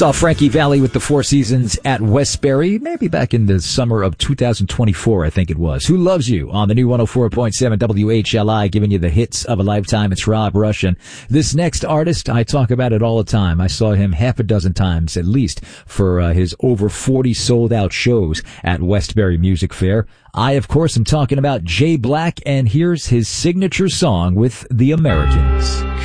Saw Frankie Valli with the Four Seasons at Westbury, maybe back in the summer of 2024, I think it was. Who Loves You on the new 104.7 WHLI, giving you the hits of a lifetime. It's Rob Rush. And this next artist, I talk about it all the time. I saw him half a dozen times at least for his over 40 sold-out shows at Westbury Music Fair. I, of course, am talking about Jay Black, and here's his signature song with the Americans.